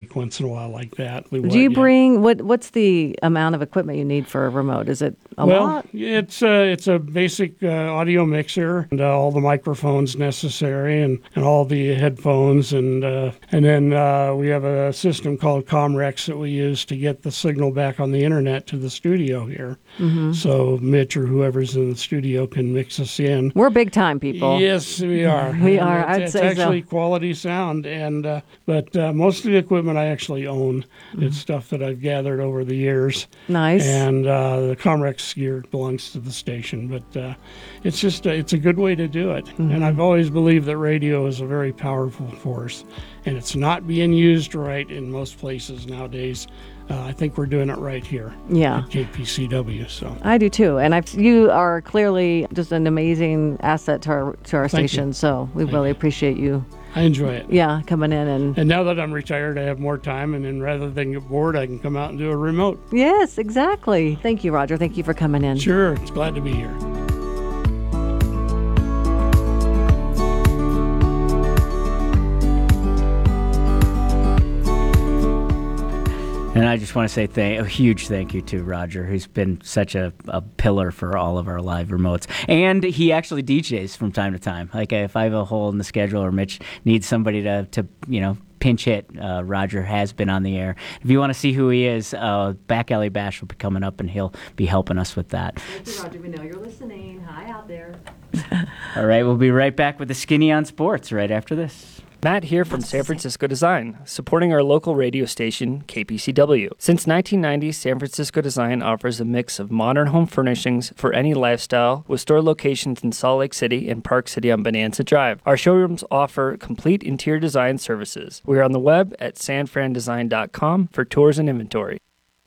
break once in a while like that. Do you bring what's the amount of equipment you need for a remote? Is it a lot? It's a basic audio mixer and all the microphones necessary and all the headphones and then we have a system called Comrex that we use to get the signal back on the internet to the studio here. Mm-hmm. So Mitch or whoever's in the studio can mix us in. We're big time people. Yes, we are. We are. I'd say it's actually quality sound, and but most of the equipment I actually own. Mm-hmm. It's stuff that I've gathered over the years. Nice. And the Comrex gear belongs to the station, but it's just it's a good way to do it. Mm-hmm. And I've always believed that radio is a very powerful force, and it's not being used right in most places nowadays. I think we're doing it right here at KPCW. So I do too, and you are clearly just an amazing asset to our station. You. So we really appreciate you. I enjoy it. Yeah, coming in and now that I'm retired, I have more time, and then rather than get bored, I can come out and do a remote. Yes, exactly. Thank you, Roger. Thank you for coming in. Sure, it's glad to be here. And I just want to say a huge thank you to Roger, who's been such a pillar for all of our live remotes. And he actually DJs from time to time. Like if I have a hole in the schedule or Mitch needs somebody to pinch hit, Roger has been on the air. If you want to see who he is, Back Alley Bash will be coming up, and he'll be helping us with that. Thank you, Roger. We know you're listening. Hi out there. All right, we'll be right back with the Skinny on Sports right after this. Matt here from San Francisco Design, supporting our local radio station, KPCW. Since 1990, San Francisco Design offers a mix of modern home furnishings for any lifestyle, with store locations in Salt Lake City and Park City on Bonanza Drive. Our showrooms offer complete interior design services. We are on the web at sanfrandesign.com for tours and inventory.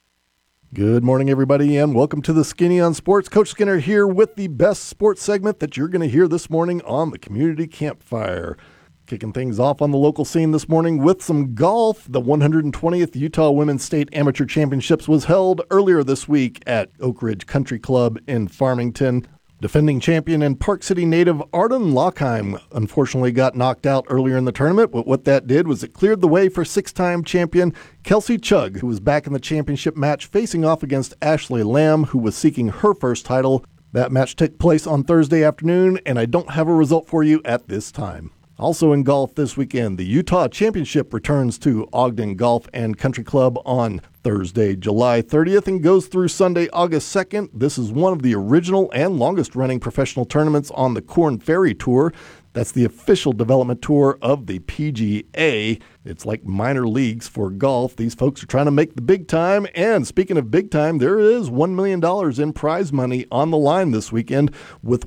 Good morning, everybody, and welcome to the Skinny on Sports. Coach Skinner here with the best sports segment that you're going to hear this morning on the Community Campfire. Kicking things off on the local scene this morning with some golf. The 120th Utah Women's State Amateur Championships was held earlier this week at Oak Ridge Country Club in Farmington. Defending champion and Park City native Arden Lockheim unfortunately got knocked out earlier in the tournament, but what that did was it cleared the way for six-time champion Kelsey Chugg, who was back in the championship match facing off against Ashley Lamb, who was seeking her first title. That match took place on Thursday afternoon, and I don't have a result for you at this time. Also in golf this weekend, the Utah Championship returns to Ogden Golf and Country Club on Thursday, July 30th and goes through Sunday, August 2nd. This is one of the original and longest-running professional tournaments on the Korn Ferry Tour. That's the official development tour of the PGA. It's like minor leagues for golf. These folks are trying to make the big time. And speaking of big time, there is $1 million in prize money on the line this weekend, with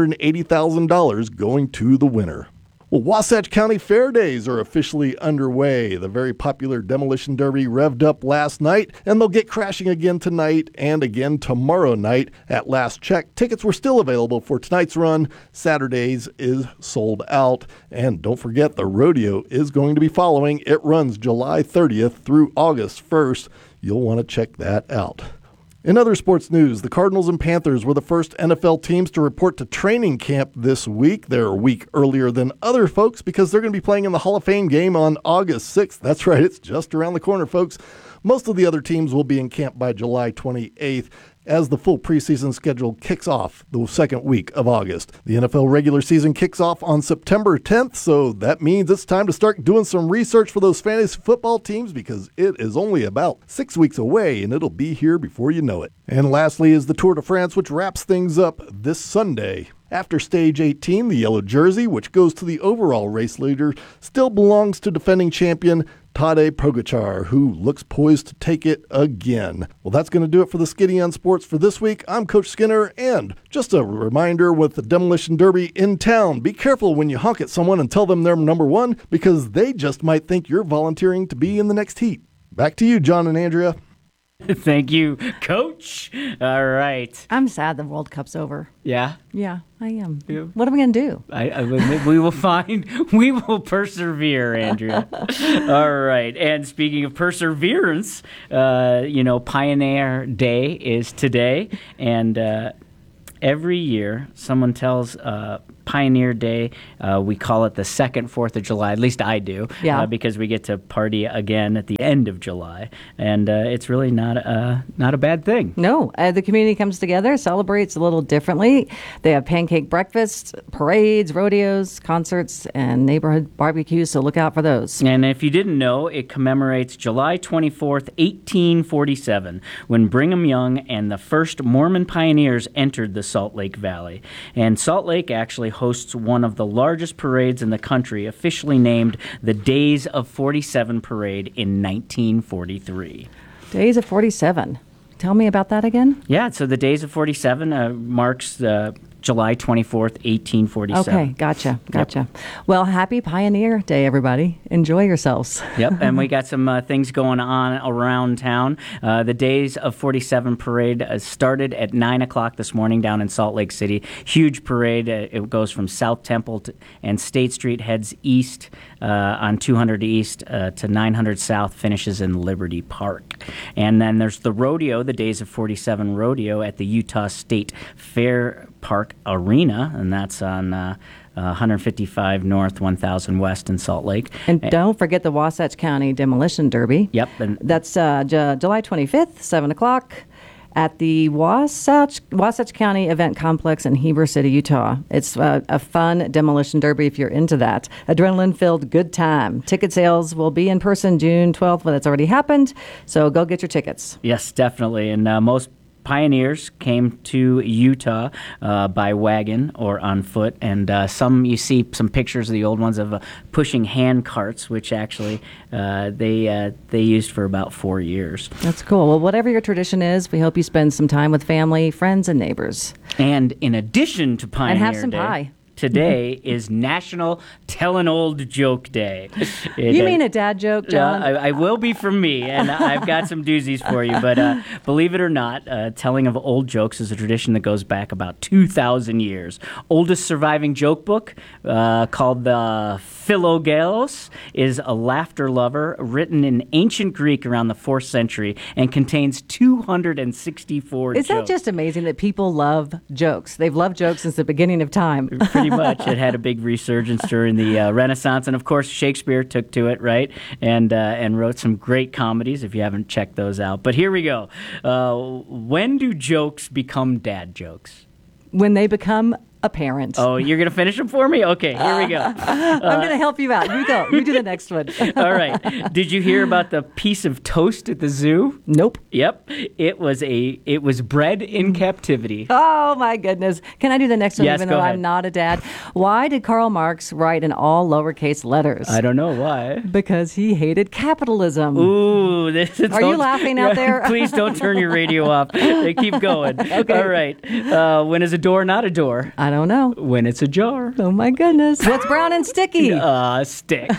$180,000 going to the winner. Well, Wasatch County Fair Days are officially underway. The very popular Demolition Derby revved up last night, and they'll get crashing again tonight and again tomorrow night. At last check, tickets were still available for tonight's run. Saturday's is sold out. And don't forget, the rodeo is going to be following. It runs July 30th through August 1st. You'll want to check that out. In other sports news, the Cardinals and Panthers were the first NFL teams to report to training camp this week. They're a week earlier than other folks because they're going to be playing in the Hall of Fame game on August 6th. That's right, it's just around the corner, folks. Most of the other teams will be in camp by July 28th. As the full preseason schedule kicks off the second week of August. The NFL regular season kicks off on September 10th, so that means it's time to start doing some research for those fantasy football teams because it is only about 6 weeks away and it'll be here before you know it. And lastly is the Tour de France, which wraps things up this Sunday. After Stage 18, the yellow jersey, which goes to the overall race leader, still belongs to defending champion Tadej Pogačar, who looks poised to take it again. Well, that's going to do it for the Skinny on Sports for this week. I'm Coach Skinner, and just a reminder with the Demolition Derby in town, be careful when you honk at someone and tell them they're number one, because they just might think you're volunteering to be in the next heat. Back to you, John and Andrea. Thank you, Coach. All right. I'm sad the World Cup's over. Yeah? Yeah, I am. Yeah. What are we going to do? We will persevere, Andrea. All right. And speaking of perseverance, Pioneer Day is today. And every year, someone tells Pioneer Day. We call it the second 4th of July. At least I do. Yeah. Because we get to party again at the end of July. And it's really not a bad thing. No, the community comes together, celebrates a little differently. They have pancake breakfasts, parades, rodeos, concerts, and neighborhood barbecues, so look out for those. And if you didn't know, it commemorates July 24th, 1847, when Brigham Young and the first Mormon pioneers entered the Salt Lake Valley. And Salt Lake actually hosts one of the largest parades in the country, officially named the Days of 47 Parade in 1943. Days of 47. Tell me about that again. Yeah, so the Days of 47 marks the July 24th, 1847. Okay, gotcha. Well, happy Pioneer Day, everybody. Enjoy yourselves. Yep, and we got some things going on around town. The Days of 47 parade started at 9 o'clock this morning down in Salt Lake City. Huge parade. It goes from South Temple and State Street, heads east on 200 East to 900 South, finishes in Liberty Park. And then there's the rodeo, the Days of 47 rodeo at the Utah State Fair Park Arena, and that's on 155 North, 1000 West in Salt Lake. And don't forget the Wasatch County Demolition Derby. Yep. And that's July 25th, 7 o'clock. At the Wasatch County Event Complex in Heber City, Utah. It's a fun demolition derby if you're into that. Adrenaline-filled good time. Ticket sales will be in person June 12th, but that's already happened. So go get your tickets. Yes, definitely. And most pioneers came to Utah by wagon or on foot, and you see some pictures of the old ones of pushing hand carts, which actually they used for about 4 years. That's cool. Well, whatever your tradition is, we hope you spend some time with family, friends, and neighbors. And in addition to Pioneer and have some Day, pie. Today is National Tell an Old Joke Day. You mean a dad joke, John? I will be from me, and I've got some doozies for you. But believe it or not, telling of old jokes is a tradition that goes back about 2,000 years. Oldest surviving joke book, called the Philogales, is a laughter lover written in ancient Greek around the 4th century and contains 264 jokes. Is that just amazing that people love jokes? They've loved jokes since the beginning of time. Pretty much. It had a big resurgence during the Renaissance. And, of course, Shakespeare took to it, right? And wrote some great comedies, if you haven't checked those out. But here we go. When do jokes become dad jokes? When they become a parent. Oh, you're going to finish them for me? Okay, here we go. I'm going to help you out. You go. You do the next one. All right. Did you hear about the piece of toast at the zoo? Nope. Yep. It was bred in captivity. Oh, my goodness. Can I do the next one, Yes, even go though ahead. I'm not a dad? Why did Karl Marx write in all lowercase letters? I don't know why. Because he hated capitalism. Ooh, Are you laughing out there? Please don't turn your radio off. They keep going. Okay. All right. When is a door not a door? I don't know. When it's a jar. Oh, my goodness. What's brown and sticky? Stick.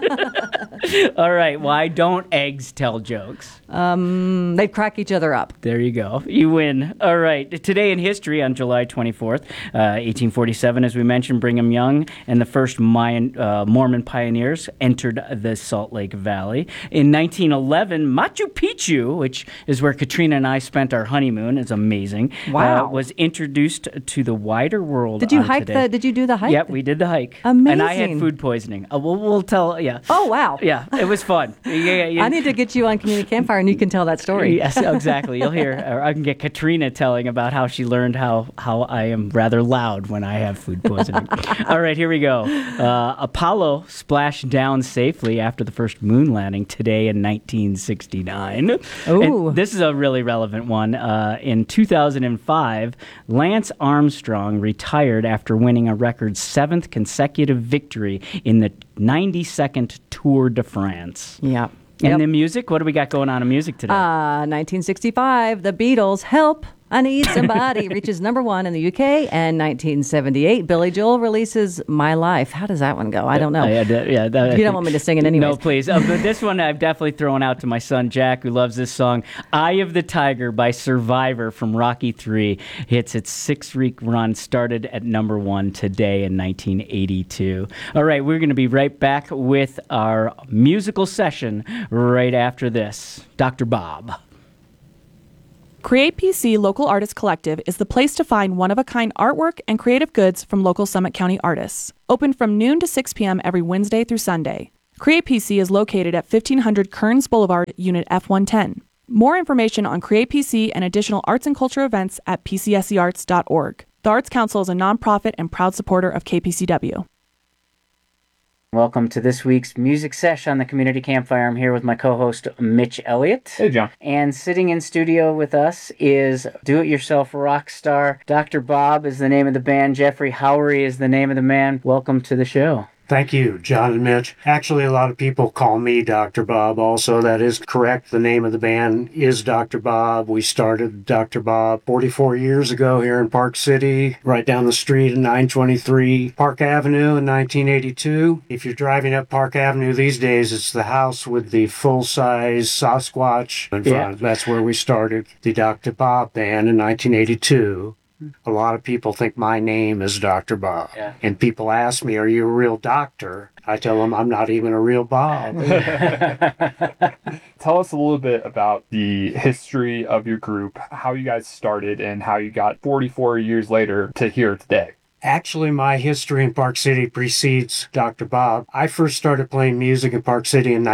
All right. Why don't eggs tell jokes? They crack each other up. There you go. You win. All right. Today in history, on July 24th, 1847, as we mentioned, Brigham Young and the first Mormon pioneers entered the Salt Lake Valley. In 1911, Machu Picchu, which is where Katrina and I spent our honeymoon, is amazing. Wow. Was introduced to the wider world. Did you on hike today. Did you do the hike? Yep, we did the hike. Amazing. And I had food poisoning. We'll tell. Yeah. Oh, wow. Yeah, it was fun. I need to get you on Community Campfire and you can tell that story. Yes, exactly. You'll hear, or I can get Katrina telling about how she learned how I am rather loud when I have food poisoning. All right, here we go. Apollo splashed down safely after the first moon landing today in 1969. Ooh. And this is a really relevant one. In 2005, Lance Armstrong retired after winning a record 7th consecutive victory in the 92nd Tour de France. Yeah. And the music, what do we got going on in music today? 1965, the Beatles' Help, I Need Somebody reaches number 1 in the UK. And 1978, Billy Joel releases My Life. How does that one go? I don't know. You don't want me to sing it anyways. No, please. But this one I've definitely thrown out to my son, Jack, who loves this song. Eye of the Tiger by Survivor from Rocky III hits its 6-week run, started at number 1 today in 1982. All right, we're going to be right back with our musical session right after this. Dr. Bob. Create PC Local Artist Collective is the place to find one-of-a-kind artwork and creative goods from local Summit County artists. Open from noon to 6 p.m. every Wednesday through Sunday. Create PC is located at 1500 Kearns Boulevard, Unit F110. More information on Create PC and additional arts and culture events at pcsearts.org. The Arts Council is a nonprofit and proud supporter of KPCW. Welcome to this week's Music Sesh on the Community Campfire. I'm here with my co-host, Mitch Elliott. Hey, John. And sitting in studio with us is do-it-yourself rock star. Dr. Bob is the name of the band. Jeffrey Howery is the name of the man. Welcome to the show. Thank you, John and Mitch. Actually, a lot of people call me Dr. Bob also. That is correct. The name of the band is Dr. Bob. We started Dr. Bob 44 years ago here in Park City, right down the street at 923 Park Avenue in 1982. If you're driving up Park Avenue these days, it's the house with the full-size Sasquatch in front. Yeah. That's where we started the Dr. Bob band in 1982. A lot of people think my name is Dr. Bob. Yeah. And people ask me, are you a real doctor? I tell them I'm not even a real Bob. Tell us a little bit about the history of your group, how you guys started, and how you got 44 years later to here today. Actually, my history in Park City precedes Dr. Bob. I first started playing music in Park City in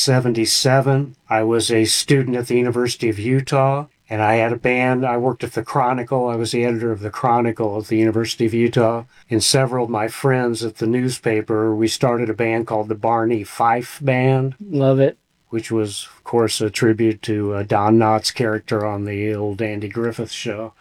1977. I was a student at the University of Utah. And I had a band. I worked at the Chronicle. I was the editor of the Chronicle at the University of Utah. And several of my friends at the newspaper, we started a band called the Barney Fife Band. Love it. Which was, of course, a tribute to Don Knotts' character on the old Andy Griffith show.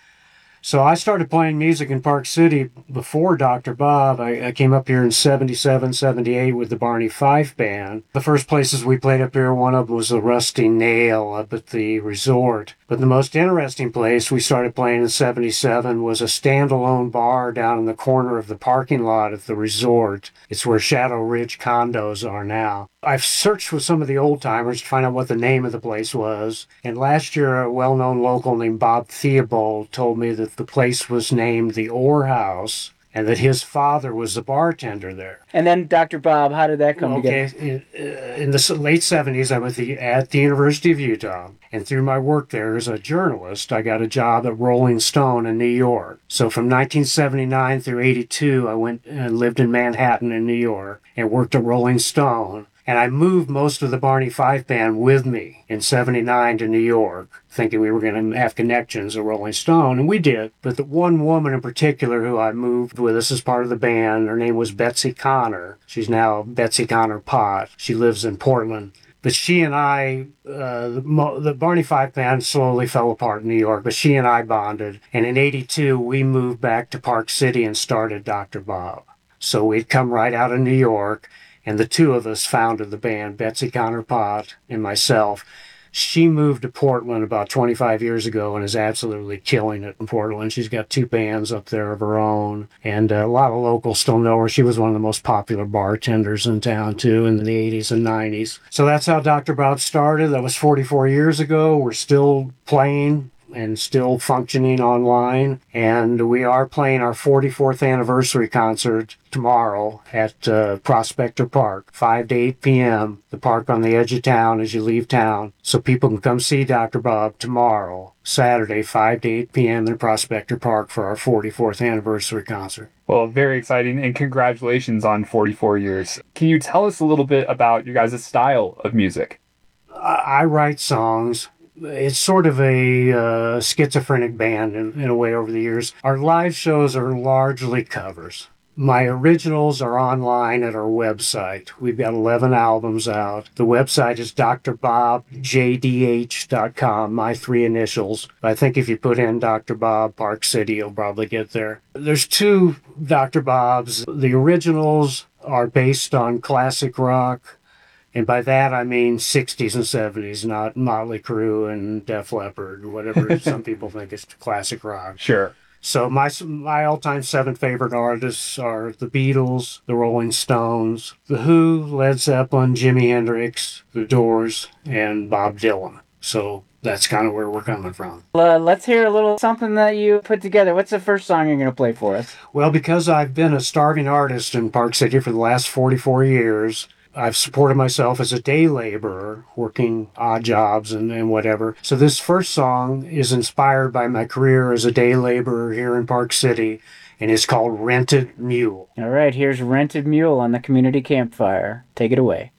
So I started playing music in Park City before Dr. Bob. I came up here in 77, 78 with the Barney Fife Band. The first places we played up here, one of them was the Rusty Nail up at the resort. But the most interesting place we started playing in 77 was a standalone bar down in the corner of the parking lot at the resort. It's where Shadow Ridge condos are now. I've searched with some of the old timers to find out what the name of the place was. And last year, a well-known local named Bob Theobald told me that the place was named the Orr House and that his father was the bartender there. And then Dr. Bob, how did that come together? In the late 70s, I was at the University of Utah. And through my work there as a journalist, I got a job at Rolling Stone in New York. So from 1979 through 82, I went and lived in Manhattan in New York and worked at Rolling Stone. And I moved most of the Barney Fife Band with me in 79 to New York, thinking we were going to have connections at Rolling Stone, and we did. But the one woman in particular who I moved with us as part of the band, her name was Betsy Connor. She's now Betsy Connor Pott. She lives in Portland. But she and I, the Barney Fife Band slowly fell apart in New York, but she and I bonded. And in 82, we moved back to Park City and started Dr. Bob. So we'd come right out of New York. And the two of us founded the band, Betsy Connor Pott and myself. She moved to Portland about 25 years ago and is absolutely killing it in Portland. She's got two bands up there of her own. And a lot of locals still know her. She was one of the most popular bartenders in town, too, in the 80s and 90s. So that's how Dr. Bob started. That was 44 years ago. We're still playing and still functioning online. And we are playing our 44th anniversary concert tomorrow at Prospector Park, 5 to 8 p.m., the park on the edge of town as you leave town. So people can come see Dr. Bob tomorrow, Saturday, 5 to 8 p.m. in Prospector Park for our 44th anniversary concert. Well, very exciting, and congratulations on 44 years. Can you tell us a little bit about your guys' style of music? I write songs. It's sort of a schizophrenic band in a way over the years. Our live shows are largely covers. My originals are online at our website. We've got 11 albums out. The website is drbobjdh.com, my three initials. I think if you put in Dr. Bob Park City, you'll probably get there. There's two Dr. Bobs. The originals are based on classic rock. And by that, I mean 60s and 70s, not Motley Crue and Def Leppard, whatever some people think is classic rock. Sure. So my all-time 7 favorite artists are the Beatles, the Rolling Stones, The Who, Led Zeppelin, Jimi Hendrix, The Doors, and Bob Dylan. So that's kind of where we're coming from. Let's hear a little something that you put together. What's the first song you're going to play for us? Well, because I've been a starving artist in Park City for the last 44 years, I've supported myself as a day laborer, working odd jobs and whatever. So this first song is inspired by my career as a day laborer here in Park City, and it's called Rented Mule. All right, here's Rented Mule on the Community Campfire. Take it away.